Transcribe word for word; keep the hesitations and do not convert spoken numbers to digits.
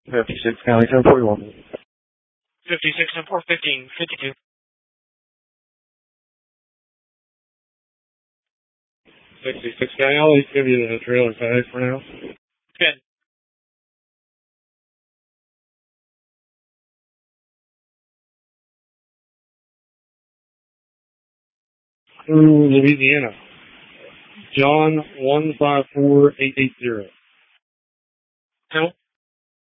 fifty-six County ten forty-one. fifty-six and four fifteen, fifty-two. sixty-six County, I'll at least give you the trailer tag for now. Good. To Louisiana. John one five four eight eight zero. Cool.